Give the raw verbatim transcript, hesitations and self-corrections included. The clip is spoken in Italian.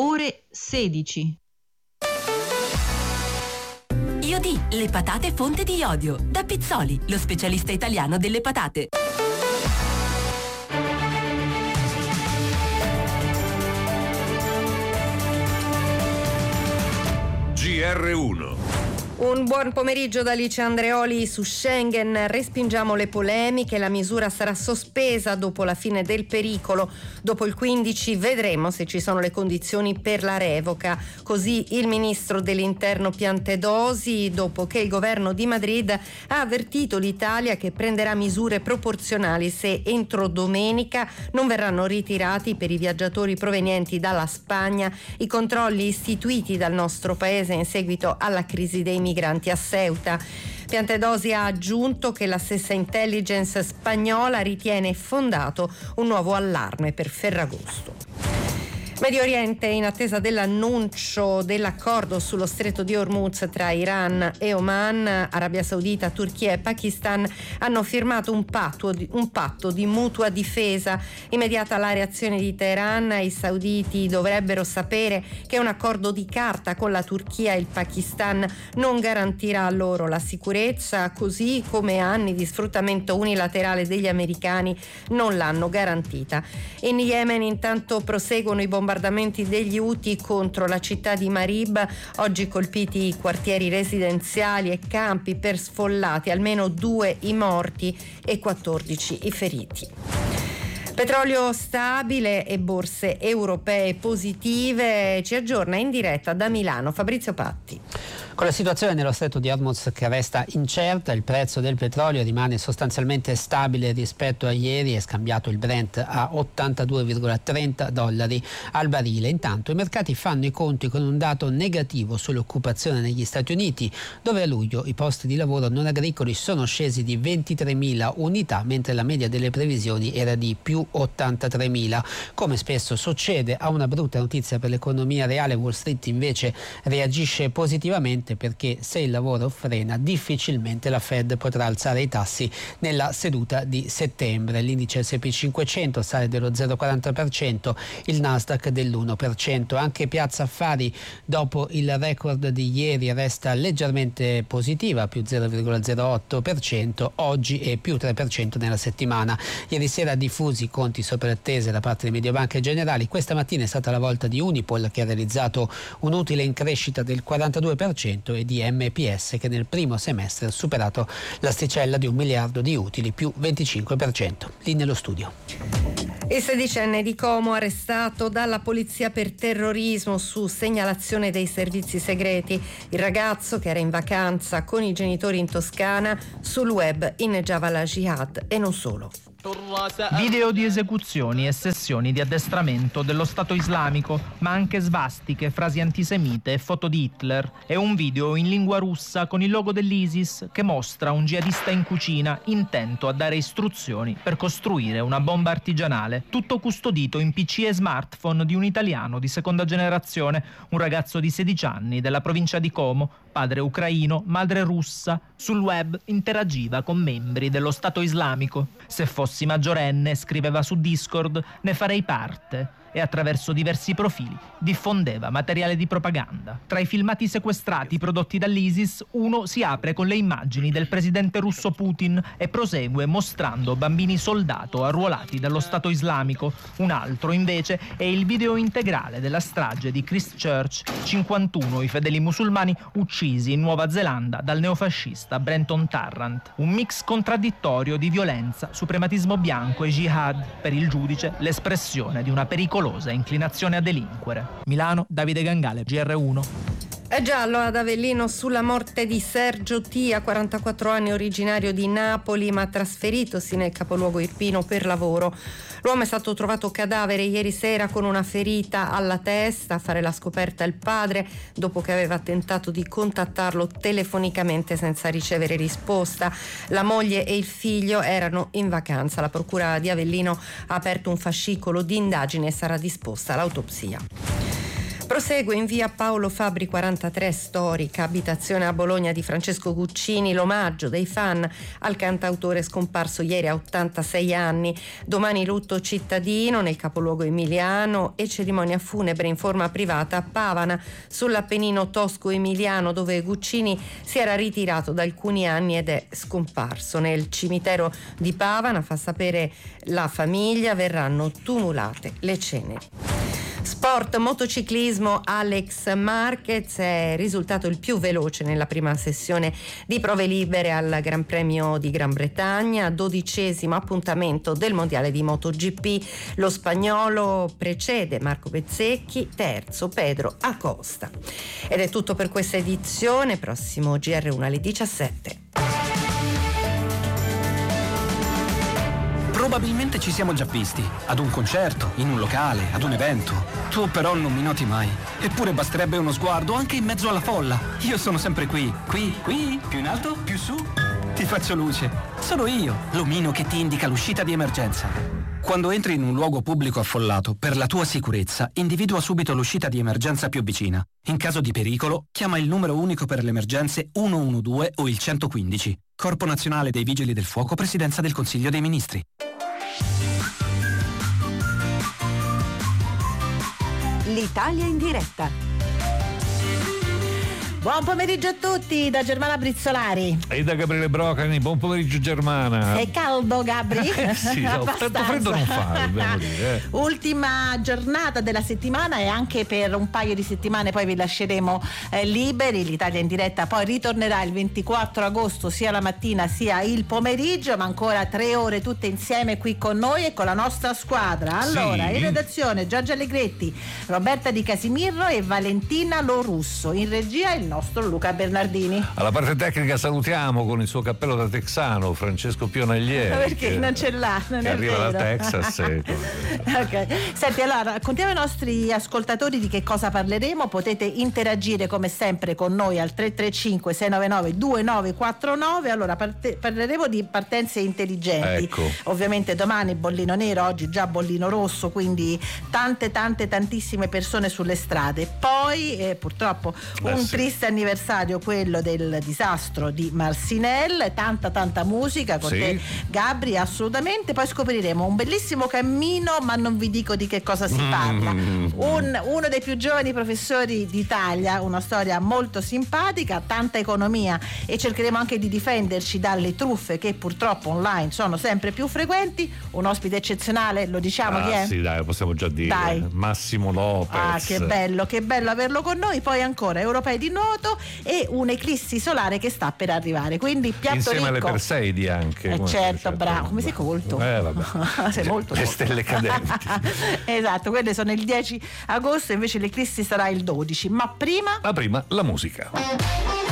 ore sedici. Iodì, le patate fonte di iodio. Da Pizzoli, lo specialista italiano delle patate. G R uno. Un buon pomeriggio da Alice Andreoli su Schengen. Respingiamo le polemiche, la misura sarà sospesa dopo la fine del pericolo. Dopo il quindici vedremo se ci sono le condizioni per la revoca. Così il ministro dell'Interno Piantedosi, dopo che il governo di Madrid ha avvertito l'Italia che prenderà misure proporzionali se entro domenica non verranno ritirati per i viaggiatori provenienti dalla Spagna i controlli istituiti dal nostro paese in seguito alla crisi dei migranti a Ceuta. Piantedosi ha aggiunto che la stessa intelligence spagnola ritiene fondato un nuovo allarme per Ferragosto. Medio Oriente, in attesa dell'annuncio dell'accordo sullo stretto di Hormuz tra Iran e Oman, Arabia Saudita, Turchia e Pakistan hanno firmato un patto, un patto di mutua difesa. Immediata la reazione di Teheran, i sauditi dovrebbero sapere che un accordo di carta con la Turchia e il Pakistan non garantirà loro la sicurezza, così come anni di sfruttamento unilaterale degli americani non l'hanno garantita. In Yemen intanto proseguono i bombardamenti bombardamenti degli Houthi contro la città di Marib, oggi colpiti i quartieri residenziali e campi per sfollati, almeno due i morti e quattordici i feriti. Petrolio stabile e borse europee positive. Ci aggiorna in diretta da Milano Fabrizio Patti. Con la situazione nello stretto di Hormuz che resta incerta, il prezzo del petrolio rimane sostanzialmente stabile rispetto a ieri, è scambiato il Brent a ottantadue virgola trenta dollari al barile. Intanto i mercati fanno i conti con un dato negativo sull'occupazione negli Stati Uniti, dove a luglio i posti di lavoro non agricoli sono scesi di ventitremila unità, mentre la media delle previsioni era di più ottantatremila. Come spesso succede, a una brutta notizia per l'economia reale, Wall Street invece reagisce positivamente, perché se il lavoro frena difficilmente la Fed potrà alzare i tassi nella seduta di settembre. L'indice S and P cinquecento sale dello zero virgola quaranta per cento, il Nasdaq dell'uno per cento. Anche Piazza Affari dopo il record di ieri resta leggermente positiva, più zero virgola zero otto per cento oggi e più tre per cento nella settimana. Ieri sera diffusi conti soprattese da parte di Mediobanca e Generali. Questa mattina è stata la volta di Unipol, che ha realizzato un utile in crescita del quarantadue per cento, e di M P S, che nel primo semestre ha superato l'asticella di un miliardo di utili, più venticinque per cento. Lì nello studio. Il sedicenne di Como arrestato dalla polizia per terrorismo su segnalazione dei servizi segreti. Il ragazzo, che era in vacanza con i genitori in Toscana, sul web inneggiava la jihad e non solo. Video di esecuzioni e sessioni di addestramento dello Stato islamico, ma anche svastiche, frasi antisemite e foto di Hitler. È un video in lingua russa con il logo dell'ISIS che mostra un jihadista in cucina intento a dare istruzioni per costruire una bomba artigianale. Tutto custodito in P C e smartphone di un italiano di seconda generazione, un ragazzo di sedici anni della provincia di Como, padre ucraino, madre russa. Sul web interagiva con membri dello Stato islamico. Se fossi maggiorenne, scriveva su Discord, ne farei parte, e attraverso diversi profili diffondeva materiale di propaganda. Tra i filmati sequestrati prodotti dall'ISIS, uno si apre con le immagini del presidente russo Putin e prosegue mostrando bambini soldato arruolati dallo Stato islamico. Un altro invece è il video integrale della strage di Christchurch, cinquantuno i fedeli musulmani uccisi in Nuova Zelanda dal neofascista Brenton Tarrant. Un mix contraddittorio di violenza, suprematismo bianco e jihad, per il giudice l'espressione di una pericolosa inclinazione a delinquere. Milano, Davide Gangale, G R uno. È giallo ad Avellino sulla morte di Sergio T, a quarantaquattro anni, originario di Napoli, ma trasferitosi nel capoluogo irpino per lavoro. L'uomo è stato trovato cadavere ieri sera con una ferita alla testa. A fare la scoperta il padre, dopo che aveva tentato di contattarlo telefonicamente senza ricevere risposta. La moglie e il figlio erano in vacanza. La procura di Avellino ha aperto un fascicolo di indagine e sarà disposta l'autopsia. Prosegue in via Paolo Fabbri quarantatré, storica abitazione a Bologna di Francesco Guccini, l'omaggio dei fan al cantautore scomparso ieri a ottantasei anni. Domani lutto cittadino nel capoluogo emiliano e cerimonia funebre in forma privata a Pavana, sull'Appennino tosco-emiliano, dove Guccini si era ritirato da alcuni anni ed è scomparso. Nel cimitero di Pavana, fa sapere la famiglia, verranno tumulate le ceneri. Sport, motociclismo, Alex Marquez è risultato il più veloce nella prima sessione di prove libere al Gran Premio di Gran Bretagna, dodicesimo appuntamento del mondiale di MotoGP. Lo spagnolo precede Marco Bezzecchi, terzo Pedro Acosta. Ed è tutto per questa edizione, prossimo G R uno alle diciassette. Probabilmente ci siamo già visti, ad un concerto, in un locale, ad un evento. Tu però non mi noti mai. Eppure basterebbe uno sguardo anche in mezzo alla folla. Io sono sempre qui, qui, qui, più in alto, più su. Ti faccio luce. Sono io, l'omino che ti indica l'uscita di emergenza. Quando entri in un luogo pubblico affollato, per la tua sicurezza, individua subito l'uscita di emergenza più vicina. In caso di pericolo, chiama il numero unico per le emergenze uno uno due o il centoquindici. Corpo Nazionale dei Vigili del Fuoco, Presidenza del Consiglio dei Ministri. L'Italia in diretta. Buon pomeriggio a tutti da Germana Brizzolari e da Gabriele Brocani. Buon pomeriggio Germana. È caldo, Gabri? Eh sì, no, tanto freddo non fa, dobbiamo dire. Eh. Ultima giornata della settimana e anche per un paio di settimane poi vi lasceremo eh, liberi. L'Italia in diretta poi ritornerà il ventiquattro agosto sia la mattina sia il pomeriggio, ma ancora tre ore tutte insieme qui con noi e con la nostra squadra. Allora, sì. In redazione Giorgia Allegretti, Roberta Di Casimirro e Valentina Lorusso. In regia il nostro Luca Bernardini. Alla parte tecnica salutiamo con il suo cappello da texano Francesco Pionaglieri. Perché non ce l'ha, non che è arriva vero. dal Texas. E... ok. Senti, allora raccontiamo ai nostri ascoltatori di che cosa parleremo. Potete interagire come sempre con noi al tre tre cinque sei nove nove due nove quattro nove. Allora parte- parleremo di partenze intelligenti. Ecco. Ovviamente domani bollino nero, oggi già bollino rosso, quindi tante tante tantissime persone sulle strade. Poi eh, purtroppo eh un sì. triste anniversario, quello del disastro di Marcinelle, tanta tanta musica con sì. te Gabri, assolutamente. Poi scopriremo un bellissimo cammino, ma non vi dico di che cosa si parla. Mm. un, uno dei più giovani professori d'Italia, una storia molto simpatica, tanta economia e cercheremo anche di difenderci dalle truffe che purtroppo online sono sempre più frequenti. Un ospite eccezionale, lo diciamo ah, chi è? Sì, dai, lo possiamo già dire. Dai. Massimo Lopez. Ah, che bello, che bello averlo con noi. Poi ancora europei di nuovo e un'eclissi solare che sta per arrivare, quindi piatto insieme ricco. alle Perseidi anche. Eh come certo, bravo, come sei colto. Eh vabbè. Sei molto le colto. stelle cadenti. Esatto, quelle sono il dieci agosto, invece l'eclissi sarà il dodici, ma prima Ma prima la musica.